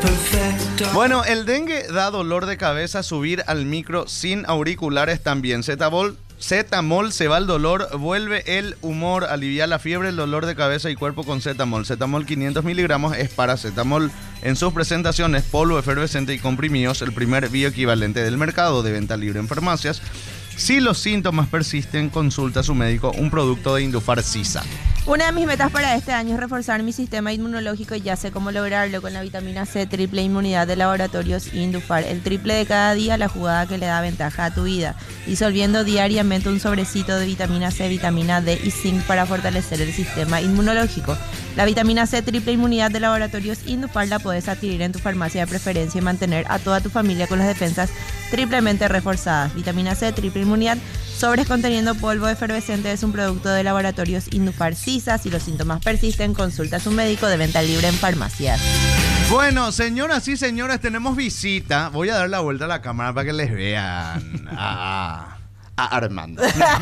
Bueno, el dengue da dolor de cabeza, subir al micro sin auriculares también. Zetamol se va el dolor, vuelve el humor, alivia la fiebre, el dolor de cabeza y cuerpo con Zetamol. Zetamol 500 miligramos es paracetamol. En sus presentaciones, polvo, efervescente y comprimidos, el primer bioequivalente del mercado, de venta libre en farmacias. Si los síntomas persisten, consulta a su médico, un producto de Indufar Sisa. Una de mis metas para este año es reforzar mi sistema inmunológico y ya sé cómo lograrlo con la vitamina C triple inmunidad de Laboratorios Indufar. El triple de cada día, la jugada que le da ventaja a tu vida. Disolviendo diariamente un sobrecito de vitamina C, vitamina D y zinc para fortalecer el sistema inmunológico. La vitamina C triple inmunidad de Laboratorios Indufar la puedes adquirir en tu farmacia de preferencia y mantener a toda tu familia con las defensas triplemente reforzadas. Vitamina C triple inmunidad, sobres conteniendo polvo efervescente, es un producto de Laboratorios Indufar Sisa. Si los síntomas persisten, consulta a su médico, de venta libre en farmacias. Bueno, señoras y señores, tenemos visita. Voy a dar la vuelta a la cámara para que les vean a Armando.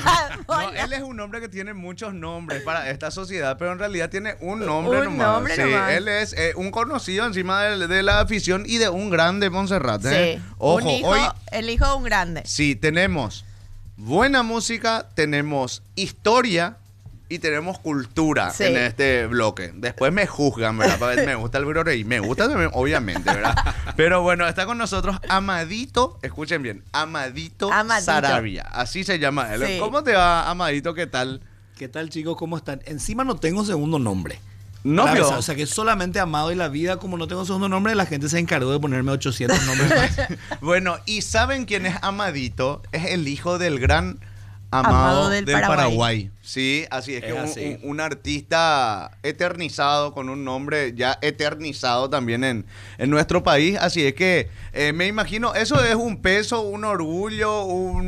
No, él es un hombre que tiene muchos nombres para esta sociedad, pero en realidad tiene un nombre nomás. Sí, él es un conocido encima de la afición y de un grande Montserrat. Sí, ojo, hoy el hijo de un grande. Sí, tenemos buena música, tenemos historia y tenemos cultura en este bloque. Después me juzgan, ¿verdad? Me gusta el virorey, me gusta también, obviamente, ¿verdad? Pero bueno, está con nosotros Amadito, escuchen bien, Amadito Saravia, así se llama él. Sí. ¿Cómo te va, Amadito? ¿Qué tal? ¿Qué tal, chicos? ¿Cómo están? Encima no tengo segundo nombre. No, o sea, que solamente Amado, y la vida, como no tengo segundo nombre, la gente se encargó de ponerme 800 nombres más. Bueno, ¿y saben quién es Amadito? Es el hijo del gran Amado del Paraguay. Sí, así es que un artista eternizado, con un nombre ya eternizado también en nuestro país. Así es que me imagino, eso es un peso, un orgullo,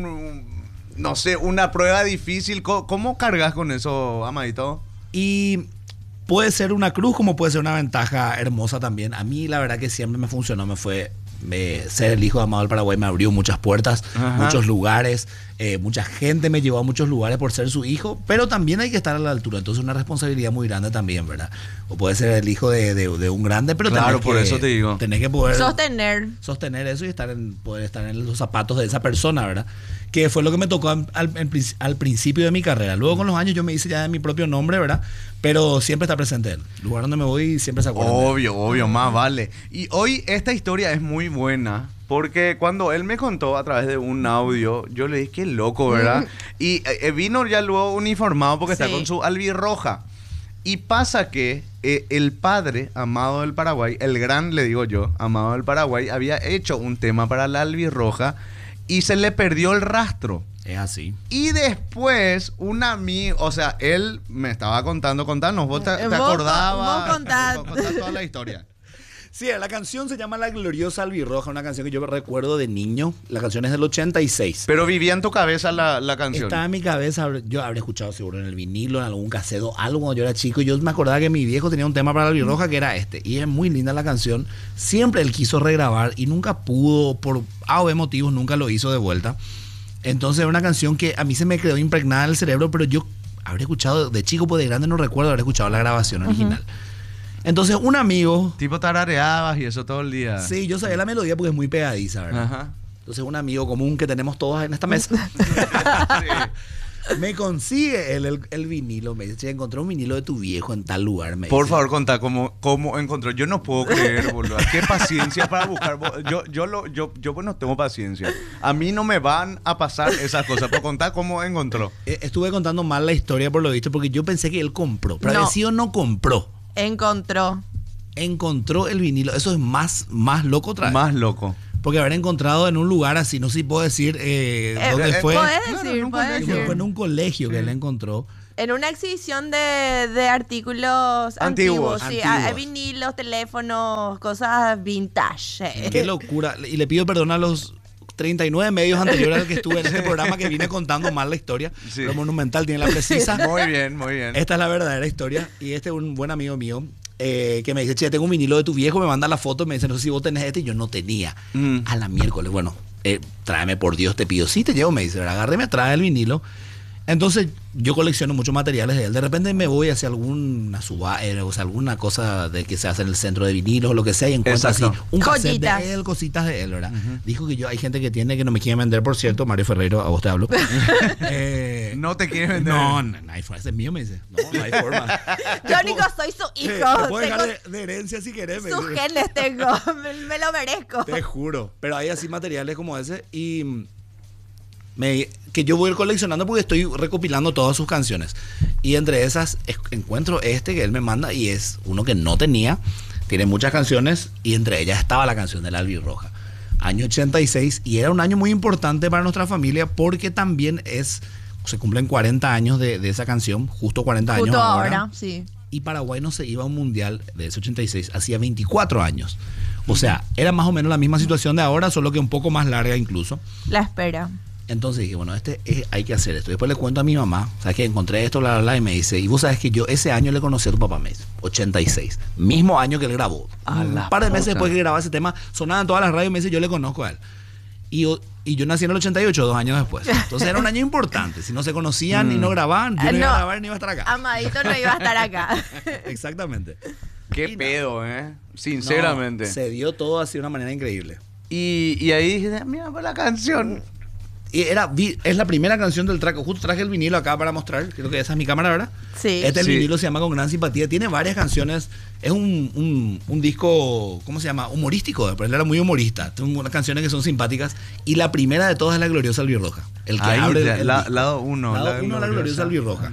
no sé, una prueba difícil. ¿Cómo cargas con eso, Amadito? Y puede ser una cruz, como puede ser una ventaja hermosa también. A mí la verdad que siempre me funcionó, ser el hijo de Amado del Paraguay me abrió muchas puertas, muchos lugares, mucha gente me llevó a muchos lugares por ser su hijo, pero también hay que estar a la altura, entonces una responsabilidad muy grande también, ¿verdad? O puede ser el hijo de un grande, pero claro, por eso te digo, tenés que poder sostener eso y poder estar en los zapatos de esa persona, ¿verdad? Que fue lo que me tocó al principio de mi carrera. Luego con los años yo me hice ya de mi propio nombre, ¿verdad? Pero siempre está presente él. El lugar donde me voy siempre se acuerda. Obvio, más vale. Y hoy esta historia es muy buena, porque cuando él me contó a través de un audio, yo le dije, qué loco, ¿verdad? Y vino ya luego uniformado porque está con su albirroja. Y pasa que el padre, Amado del Paraguay, el gran, le digo yo, Amado del Paraguay, había hecho un tema para la albirroja y se le perdió el rastro. Es así. Y después, un amigo, o sea, él me estaba contanos, vos te acordabas. Vos contás toda la historia. Sí, la canción se llama La Gloriosa Albirroja, una canción que yo recuerdo de niño. La canción es del 86. Pero vivía en tu cabeza la canción. Estaba en mi cabeza, yo habré escuchado seguro en el vinilo, en algún cassette, algo cuando yo era chico. Yo me acordaba que mi viejo tenía un tema para la albirroja que era este. Y es muy linda la canción. Siempre él quiso regrabar y nunca pudo, por A o B motivos, nunca lo hizo de vuelta. Entonces era una canción que a mí se me quedó impregnada en el cerebro, pero yo habré escuchado, de chico, pues de grande no recuerdo haber escuchado la grabación original. Entonces un amigo... Tipo tarareabas y eso todo el día. Sí, yo sabía la melodía porque es muy pegadiza, ¿verdad? Entonces un amigo común que tenemos todos en esta mesa me consigue el vinilo. Me dice, encontré un vinilo de tu viejo en tal lugar. Por favor, contá cómo encontró. Yo no puedo creer, boludo. Qué paciencia para buscar. Yo pues no tengo paciencia. A mí no me van a pasar esas cosas. Pero contá cómo encontró. Estuve contando mal la historia por lo visto porque yo pensé que él compró. Pero sí o no compró. Encontró el vinilo. Eso es más loco otra vez. Más loco. Porque haber encontrado en un lugar así, no sé si puedo decir dónde fue. Puedes decir. Fue en un colegio que él encontró. En una exhibición de artículos antiguos. Sí, hay vinilos, teléfonos, cosas vintage. Qué locura. Y le pido perdón a los 39 medios anteriores al que estuve en este programa que vine contando mal la historia. Sí. Lo Monumental tiene la precisa. Muy bien. Esta es la verdadera historia. Y este es un buen amigo mío que me dice, che, tengo un vinilo de tu viejo, me manda la foto, me dice, no sé si vos tenés este, y yo no tenía. A la miércoles, bueno, tráeme por Dios, te pido. Sí, te llevo, me dice, agárreme, trae el vinilo. Entonces yo colecciono muchos materiales de él. De repente me voy hacia alguna o sea, alguna cosa de que se hace en el centro de vinilos o lo que sea y encuentro así un cassette Joyitas. de él, cositas de él, ¿verdad? Dijo que hay gente que tiene que no me quiere vender, por cierto, Mario Ferreiro, a vos te hablo. No te quiere vender. No, hay forma, ese es mío, me dice. No hay forma. Yo, Nico, soy su hijo. Te puedo dejar Tengo de herencia si querés. me sus dice. genes, tengo. Me lo merezco. Te juro. Pero hay así materiales como ese y que yo voy a ir coleccionando porque estoy recopilando todas sus canciones. Y entre esas encuentro este que él me manda y es uno que no tenía. Tiene muchas canciones y entre ellas estaba la canción del Albirroja. Año 86 y era un año muy importante para nuestra familia porque también se cumplen 40 años de esa canción, justo 40 años Justo ahora. ahora, sí. Y Paraguay no se iba a un mundial de ese 86, hacía 24 años. O sea, era más o menos la misma situación de ahora, solo que un poco más larga incluso. La espera. Entonces dije, bueno, hay que hacer esto. Después le cuento a mi mamá, ¿sabes qué? Encontré esto, bla, bla, bla, y me dice, y vos sabes que yo ese año le conocí a tu papá, me dice, 86. Mismo año que él grabó. Un par de meses después que grababa ese tema, sonaba en todas las radios y me dice, yo le conozco a él. Y yo nací en el 88, 2 años después. Entonces era un año importante. Si no se conocían y no grababan, yo no iba a grabar ni iba a estar acá. Amadito no iba a estar acá. Exactamente. Qué pedo, sinceramente. No, se dio todo así de una manera increíble. Y ahí dije, mira, pues la canción. Y es la primera canción del track. Justo traje el vinilo acá para mostrar. Creo que esa es mi cámara, ¿verdad? Sí. Este Sí. vinilo se llama Con Gran Simpatía. Tiene varias canciones. Es un disco, ¿cómo se llama? Humorístico. Pero él era muy humorista. Tiene unas canciones que son simpáticas. Y la primera de todas es La Gloriosa Albirroja. El que Ahí, abre lado 1. Lado uno, La Gloriosa Albirroja.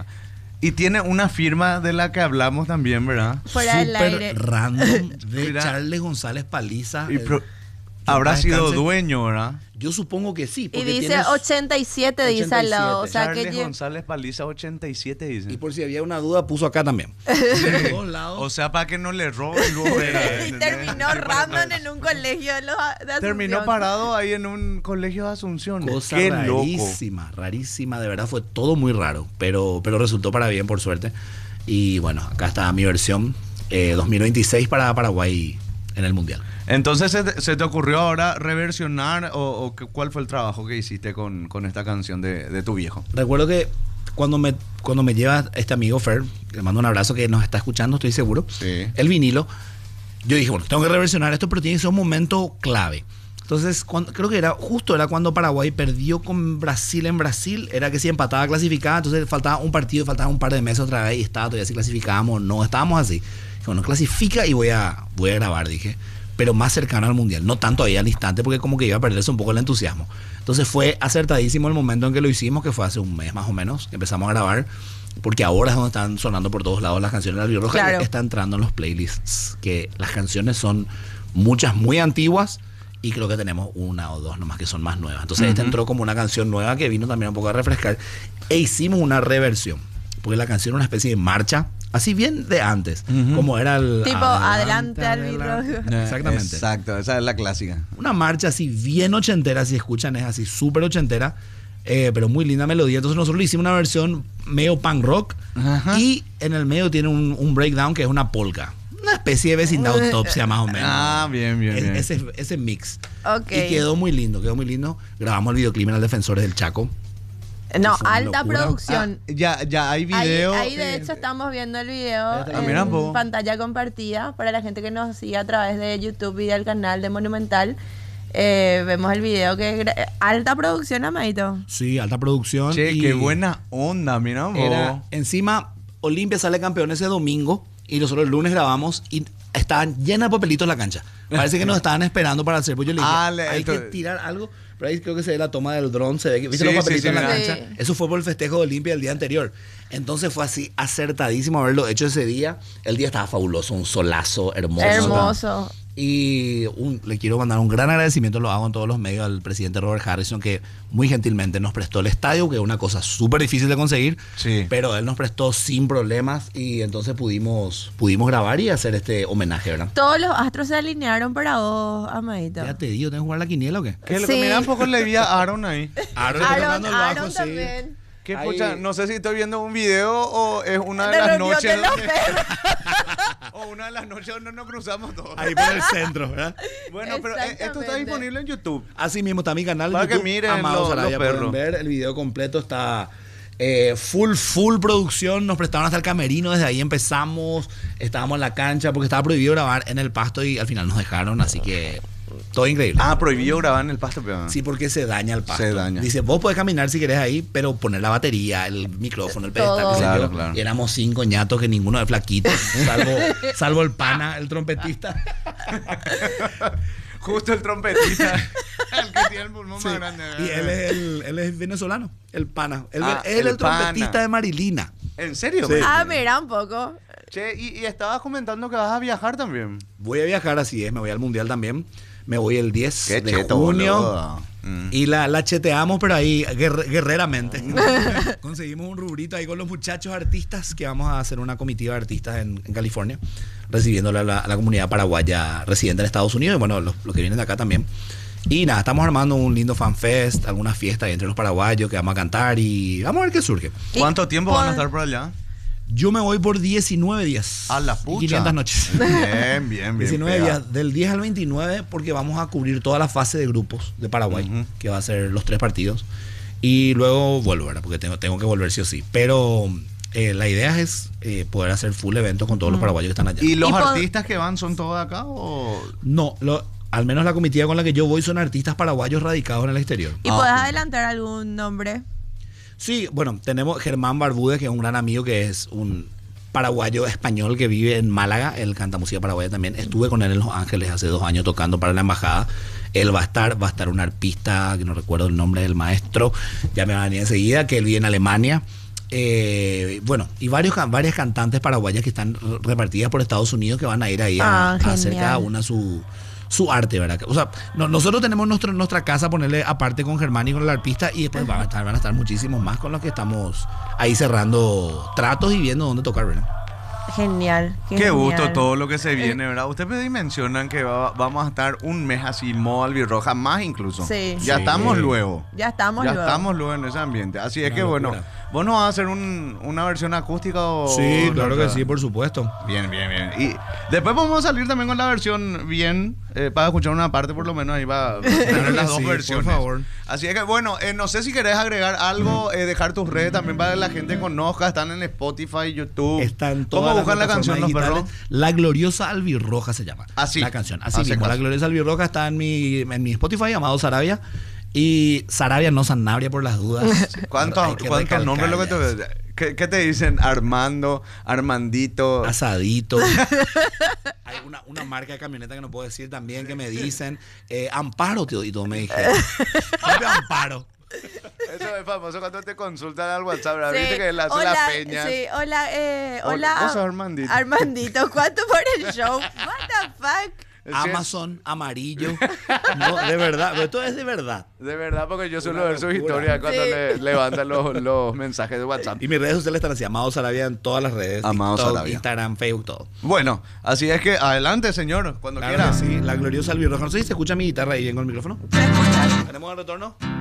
Y tiene una firma de la que hablamos también, ¿verdad? Fuera del Súper aire. random de Mira. Charles González Paliza. Habrá paz sido descanse. dueño, ¿verdad? Yo supongo que sí. Y porque dice tienes- 87, dice al lado. O sea Charles que González Paliza 87 dice. Y por si había una duda, puso acá también. De todos lados. O sea, para que no le roben luego. y terminó random en un colegio de Asunción. Terminó parado ahí en un colegio de Asunción. Cosa Qué loco. rarísima, de verdad fue todo muy raro, pero resultó para bien, por suerte. Y bueno, acá está mi versión 2026 para Paraguay en el Mundial. Entonces, ¿se te ocurrió ahora reversionar o cuál fue el trabajo que hiciste con esta canción de tu viejo? Recuerdo que cuando me lleva este amigo Fer, le mando un abrazo que nos está escuchando, estoy seguro, Sí. el vinilo, yo dije, bueno, tengo que reversionar esto, pero tiene que ser un momento clave. Entonces, creo que era cuando Paraguay perdió con Brasil en Brasil, era que si empataba clasificada, entonces faltaba un partido, faltaba un par de meses otra vez y estaba todavía si clasificábamos, no, estábamos así. Dije, bueno, clasifica y voy a grabar, dije, pero más cercano al Mundial, no tanto ahí al instante porque como que iba a perderse un poco el entusiasmo. Entonces fue acertadísimo el momento en que lo hicimos, que fue hace un mes más o menos, que empezamos a grabar, porque ahora es donde están sonando por todos lados las canciones de Albirroja, Claro. que está entrando en los playlists, que las canciones son muchas muy antiguas y creo que tenemos una o dos nomás que son más nuevas. Entonces esta entró como una canción nueva que vino también un poco a refrescar e hicimos una reversión, porque la canción era una especie de marcha, así bien de antes, como era el... Tipo, adelante, Albirroja. Exactamente. Exacto, esa es la clásica. Una marcha así bien ochentera, si escuchan es así súper ochentera, pero muy linda melodía. Entonces nosotros le hicimos una versión medio punk rock. Ajá. Y en el medio tiene un breakdown que es una polka. Una especie de vecindad utopsia más o menos. Ah, bien. Ese mix. Ok. Y quedó muy lindo. Grabamos el videoclip en el Defensores del Chaco. No, Fue una alta locura. producción. Ya hay video. Ahí de hecho estamos viendo el video mira, en po. pantalla compartida para la gente que nos sigue a través de YouTube y del canal de Monumental. Vemos el video que alta producción, Amadito. Sí, alta producción. Che, y qué buena onda, mira vos. era, encima, Olimpia sale campeón ese domingo y nosotros el lunes grabamos y estaban llenas de papelitos la cancha. Parece que nos estaban esperando para hacer. Pues yo le dije, hay que tirar algo. Pero ahí creo que se ve la toma del dron, se ve que, ¿viste Sí, los papelitos sí, en la mira. cancha? Sí. Eso fue por el festejo de Olimpia el día anterior. Entonces fue así acertadísimo haberlo hecho ese día. El día estaba fabuloso, un solazo hermoso. Hermoso. Y le quiero mandar un gran agradecimiento, lo hago en todos los medios, al presidente Robert Harrison, que muy gentilmente nos prestó el estadio, que es una cosa súper difícil de conseguir, Sí. pero él nos prestó sin problemas y entonces pudimos grabar y hacer este homenaje, ¿verdad? Todos los astros se alinearon para vos, Amadito. Ya te digo, ¿tenés que jugar la quiniela o qué? Que Sí. mira un poco le vi a Aaron ahí. Aaron también. Que Ahí. pucha, no sé si estoy viendo un video o es una de De las reunión noches de los donde- perros. o una de las noches donde nos cruzamos todos. Ahí por el centro, ¿verdad? Bueno, pero esto está Exactamente. disponible en YouTube. Así mismo está mi canal de Para que YouTube, miren Amado los Sarabia, perros. pueden ver el video completo, está Full producción, nos prestaron hasta el camerino, desde ahí empezamos, estábamos en la cancha porque estaba prohibido grabar en el pasto y al final nos dejaron, así que todo increíble. Prohibido grabar en el pasto, pero... Sí, porque se daña el pasto. Se daña. Dice, vos podés caminar si querés ahí, pero poner la batería, el micrófono, el pedestal, Todo. qué sé yo. Claro, claro. Y éramos 5 ñatos que ninguno es flaquito, salvo el pana, el trompetista. Justo el trompetista, el que tiene el pulmón Sí. más grande. Y él es venezolano, el pana. Él Ah, es el el trompetista pana. de Marilina. ¿En serio? Sí. Mira un poco. Che, y estabas comentando que vas a viajar también. Voy a viajar, así es, me voy al mundial también. Me voy el 10 Qué de cheto, junio. boludo. Y la cheteamos, pero ahí guerreramente. Conseguimos un rubrito ahí con los muchachos artistas que vamos a hacer una comitiva de artistas en California, recibiéndole a la comunidad paraguaya residente en Estados Unidos y bueno, los que vienen de acá también. Y nada, estamos armando un lindo fanfest, alguna fiesta ahí entre los paraguayos que vamos a cantar y vamos a ver qué surge. ¿Cuánto tiempo van a estar por allá? Yo me voy por 19 días. A la y pucha. 500 noches. Bien. 19 pega. días, del 10 al 29, porque vamos a cubrir toda la fase de grupos de Paraguay, Ujú. que va a ser los 3 partidos. Y luego vuelvo, ¿verdad? Porque tengo que volver sí o sí. Pero la idea es poder hacer full eventos con todos los paraguayos que están allá. ¿Y los Y artistas que van son todos de acá o...? No, al menos la comitiva con la que yo voy son artistas paraguayos radicados en el exterior. ¿Y podés adelantar algún nombre? Sí, bueno, tenemos Germán Barbude, que es un gran amigo, que es un paraguayo español que vive en Málaga. Él canta música paraguaya también. Estuve con él en Los Ángeles hace 2 años tocando para la embajada. Él va a estar un arpista, que no recuerdo el nombre del maestro, ya me va a venir enseguida, que él vive en Alemania. Bueno, y varias cantantes paraguayas que están repartidas por Estados Unidos que van a ir ahí a hacer genial. cada una su arte, ¿verdad? O sea, nosotros tenemos nuestra casa, ponerle aparte con Germán y con el arpista, y después van a estar muchísimos más con los que estamos ahí cerrando tratos y viendo dónde tocar, ¿verdad? Genial. Qué gusto genial. todo lo que se viene, ¿verdad? Ustedes me dimensionan que vamos a estar un mes así, modo albirroja, más incluso. Sí. Ya Sí. estamos luego. Ya estamos Ya luego. estamos luego en ese ambiente. Así es Una que bueno, locura. ¿vos no vas a hacer una versión acústica o...? Sí, claro que otra? sí, por supuesto. Bien. Y después vamos a salir también con la versión bien, para escuchar una parte por lo menos ahí va a tener las dos Sí, versiones. por favor. Así es que bueno, no sé si querés agregar algo, dejar tus redes también para que la gente conozca, están en Spotify, YouTube. Está en todas ¿Cómo las buscan la plataformas canción los digitales. perros? La Gloriosa Albirroja se llama. Así. La canción. Así Hace mismo. caso. La Gloriosa Albirroja está en mi Spotify llamado Sarabia. Y Sarabia, no Sanabria por las dudas. Hay ¿Cuántos que recalcar nombres lo que ya. ¿Qué te dicen? Armando, Armandito. Asadito. Hay una marca de camioneta que no puedo decir también que me dicen Amparo, tío, y todo me dijeron. Propio Amparo. Eso es famoso cuando te consultan al WhatsApp, ¿verdad? Sí. Viste que él hace Hola, las peñas. Sí, hola, Vos hola. sos Armandito. Armandito, ¿cuánto por el show? What the fuck? Sí, Amazon, amarillo. No, de verdad, pero esto es de verdad. de verdad, porque yo suelo Una ver sus locura. historias cuando Sí. le levantan los mensajes de WhatsApp. Y mis redes sociales están así, Amado Sarabia en todas las redes. Amado TikTok, Sarabia. Instagram, Facebook, todo. Bueno, así es que adelante, señor, cuando Claro quiera. que sí, la gloriosa Albirroja. No sé si se escucha mi guitarra ahí bien con el micrófono. ¿Tenemos el retorno?